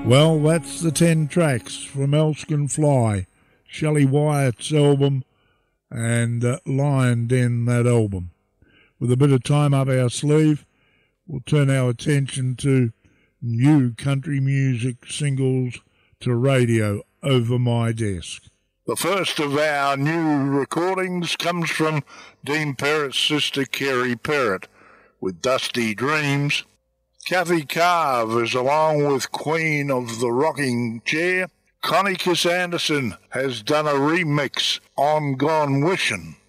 Well, that's the 10 tracks from Else Can Fly, Shelley Wyatt's album, and Lion Den, that album. With a bit of time up our sleeve, we'll turn our attention to new country music singles to radio over my desk. The first of our new recordings comes from Dean Perrett's sister Kerry Perrett with Dusty Dreams. Kathy Carve along with Queen of the Rocking Chair. Connie Kiss Anderson has done a remix on Gone Wishin'.